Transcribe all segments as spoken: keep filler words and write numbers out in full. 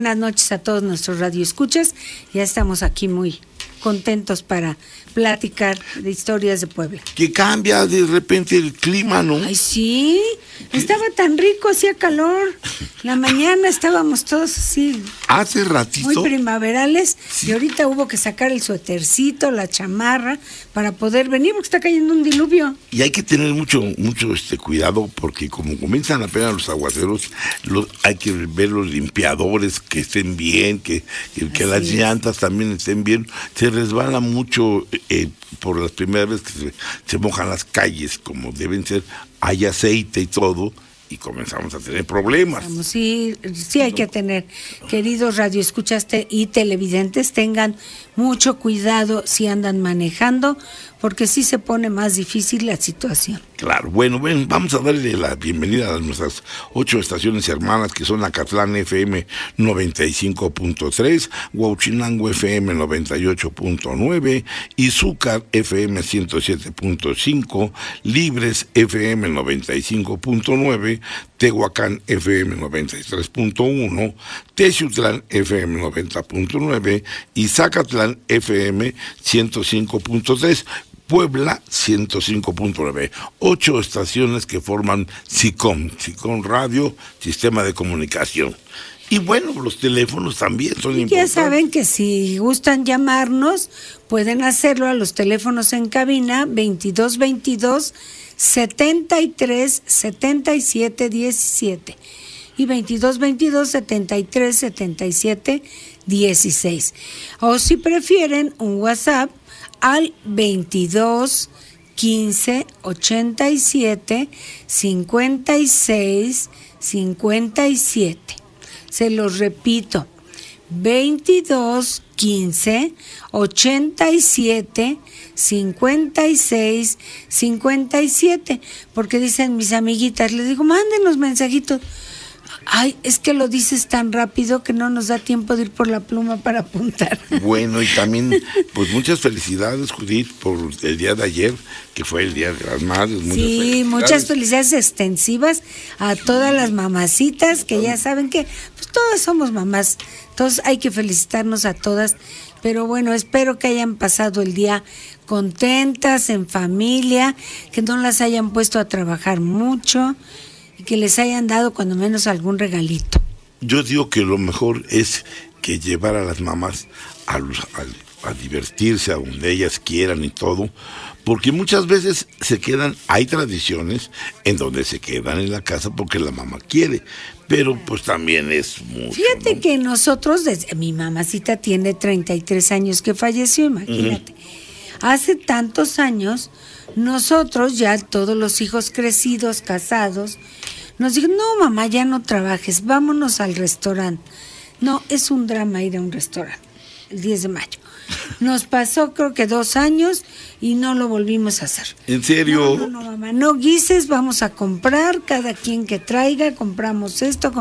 Buenas noches a todos nuestros radioescuchas. Ya estamos aquí muy contentos para platicar de historias de Puebla. Que cambia de repente el clima, ¿no? Ay, sí, estaba tan rico, hacía calor. La mañana estábamos todos así. Hace ratito. Muy primaverales. Sí. Y ahorita hubo que sacar el suétercito, la chamarra, para poder venir porque está cayendo un diluvio. Y hay que tener mucho, mucho este cuidado porque como comienzan apenas los aguaceros, los, hay que ver los limpiadores que estén bien, que, que, que las es. llantas también estén bien. Se resbala mucho eh, por las primeras veces que se, se mojan las calles como deben ser, hay aceite y todo, y comenzamos a tener problemas. Vamos, sí, sí hay que tener, queridos radioescuchas y televidentes, tengan mucho cuidado si andan manejando, porque sí se pone más difícil la situación. Claro, bueno, bueno, vamos a darle la bienvenida a nuestras ocho estaciones hermanas que son Acatlán F M noventa y cinco punto tres, Huauchinango F M noventa y ocho punto nueve, Izúcar F M ciento siete punto cinco, Libres F M noventa y cinco punto nueve, Tehuacán F M noventa y tres punto uno, Texutlán F M noventa punto nueve y Zacatlán F M ciento cinco punto tres. Puebla ciento cinco punto nueve, ocho estaciones que forman SICOM, SICOM Radio, Sistema de Comunicación. Y bueno, los teléfonos también son y importantes. Ya saben que si gustan llamarnos, pueden hacerlo a los teléfonos en cabina veintidós veintidós setenta y tres setenta y siete diecisiete y veintidós veintidós setenta y tres setenta y siete dieciséis. O si prefieren un WhatsApp al veintidós quince ochenta y siete cincuenta y seis cincuenta y siete. Se los repito, veintidós quince ochenta y siete cincuenta y seis cincuenta y siete, porque dicen mis amiguitas, les digo, mándenos mensajitos. Ay, es que lo dices tan rápido que no nos da tiempo de ir por la pluma para apuntar. Bueno, y también, pues muchas felicidades, Judith, por el día de ayer, que fue el Día de las Madres. Muchas sí, felicidades. Muchas felicidades extensivas a todas las mamacitas, que ya saben que pues todas somos mamás, entonces hay que felicitarnos a todas. Pero bueno, espero que hayan pasado el día contentas, en familia, que no las hayan puesto a trabajar mucho, que les hayan dado cuando menos algún regalito. Yo digo que lo mejor es que llevar a las mamás a, los, a, a divertirse a donde ellas quieran y todo, porque muchas veces se quedan, hay tradiciones en donde se quedan en la casa porque la mamá quiere, pero pues también es mucho. Fíjate, ¿no?, que nosotros, desde, mi mamacita tiene treinta y tres años que falleció, imagínate. Uh-huh. Hace tantos años, nosotros ya todos los hijos crecidos, casados, nos dijeron, no mamá, ya no trabajes, vámonos al restaurante. No, es un drama ir a un restaurante, el diez de mayo. Nos pasó creo que dos años y no lo volvimos a hacer. ¿En serio? No, no, no, mamá, no guises, vamos a comprar, cada quien que traiga, compramos esto,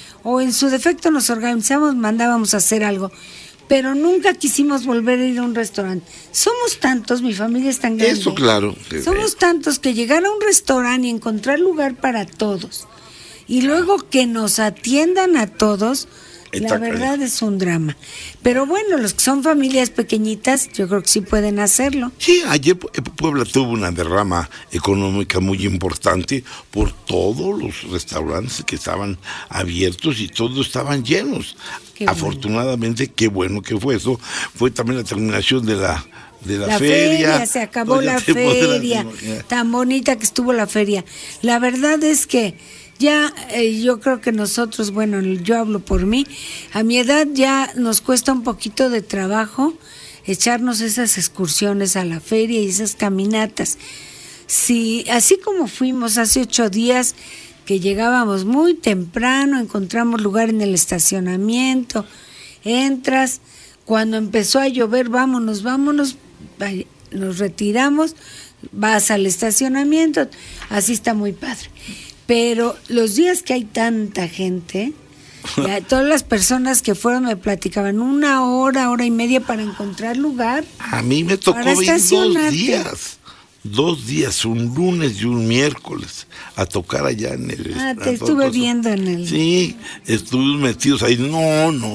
o en su defecto nos organizamos, mandábamos a hacer algo. Pero nunca quisimos volver a ir a un restaurante. Somos tantos, mi familia es tan grande. Eso, claro. Somos tantos que llegar a un restaurante y encontrar lugar para todos, y luego que nos atiendan a todos, Está la verdad claro. Es un drama. Pero bueno, los que son familias pequeñitas, yo creo que sí pueden hacerlo. Sí, ayer Puebla tuvo una derrama económica muy importante por todos los restaurantes que estaban abiertos y todos estaban llenos. Qué Afortunadamente, bueno. Qué bueno que fue eso. Fue también la terminación de la de la, la feria. feria, se acabó pues la feria, tan bonita que estuvo la feria. La verdad es que ya eh, yo creo que nosotros, bueno, yo hablo por mí, a mi edad ya nos cuesta un poquito de trabajo echarnos esas excursiones a la feria y esas caminatas. Si, así como fuimos hace ocho días, que llegábamos muy temprano, encontramos lugar en el estacionamiento, entras, cuando empezó a llover, vámonos, vámonos, nos retiramos, vas al estacionamiento, así está muy padre. Pero los días que hay tanta gente, ya, todas las personas que fueron me platicaban una hora, hora y media para encontrar lugar. A mí me tocó ir dos días. dos días, un lunes y un miércoles, a tocar allá en el... Ah, te estuve viendo en el... Sí, estuvimos metidos ahí, no, no,